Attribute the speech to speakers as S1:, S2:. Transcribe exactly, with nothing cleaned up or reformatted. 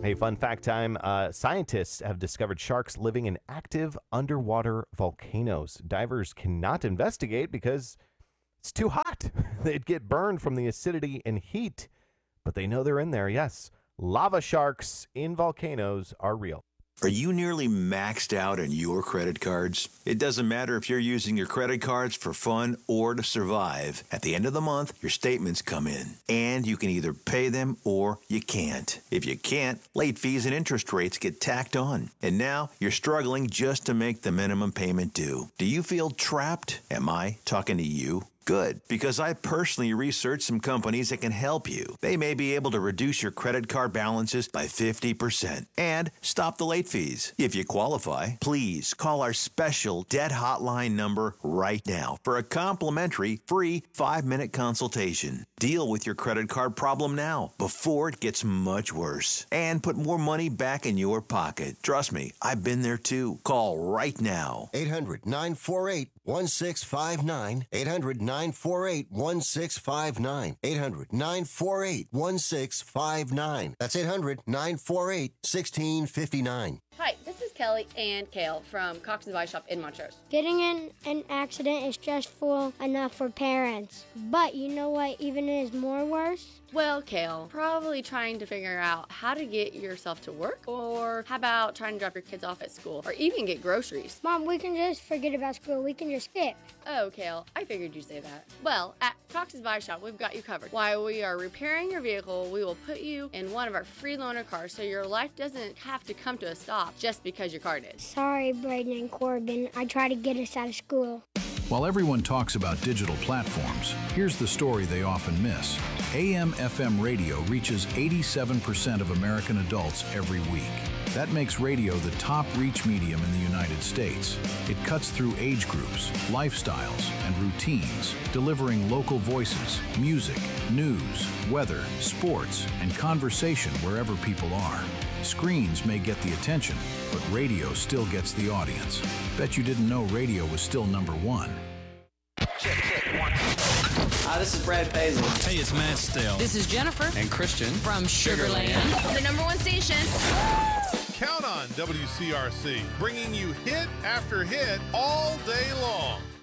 S1: Hey, fun fact time. Uh, scientists have discovered sharks living in active underwater volcanoes. Divers cannot investigate because it's too hot. They'd get burned from the acidity and heat, but they know they're in there. Yes, lava sharks in volcanoes are real.
S2: Are you nearly maxed out on your credit cards? It doesn't matter if you're using your credit cards for fun or to survive. At the end of the month, your statements come in, and you can either pay them or you can't. If you can't, late fees and interest rates get tacked on. And now you're struggling just to make the minimum payment due. Do you feel trapped? Am I talking to you? Good, because I personally researched some companies that can help you. They may be able to reduce your credit card balances by fifty percent and stop the late fees. If you qualify, please call our special debt hotline number right now for a complimentary free five-minute consultation. Deal with your credit card problem now before it gets much worse and put more money back in your pocket. Trust me, I've been there too. Call right now.
S3: eight hundred nine four eight one six five nine. eight hundred nine four eight one six five nine. eight hundred nine four eight one six five nine. That's eight hundred nine four eight one six five nine.
S4: Hi, this is Kelly and Kale from Cox and Vice Shop in Montrose.
S5: Getting in an accident is stressful enough for parents. But you know what even is more worse?
S4: Well, Kale, probably trying to figure out how to get yourself to work, or how about trying to drop your kids off at school, or even get groceries.
S5: Mom, we can just forget about school. We can just skip.
S4: Oh, Kale, I figured you'd say that. Well, at Cox's Body Shop, we've got you covered. While we are repairing your vehicle, we will put you in one of our free loaner cars so your life doesn't have to come to a stop just because your car did.
S5: Sorry, Braden and Corbin. I try to get us out of school.
S6: While everyone talks about digital platforms, here's the story they often miss. A M F M radio reaches eighty-seven percent of American adults every week. That makes radio the top reach medium in the United States. It cuts through age groups, lifestyles, and routines, delivering local voices, music, news, weather, sports, and conversation wherever people are. Screens may get the attention, but radio still gets the audience. Bet you didn't know radio was still number one.
S7: Check, check, one. Hi, this is Brad Paisley.
S8: Hey, it's Matt Stell.
S9: This is Jennifer.
S8: And Christian.
S9: From Sugarland.
S10: The number one station.
S11: Count on W C R C, bringing you hit after hit all day long.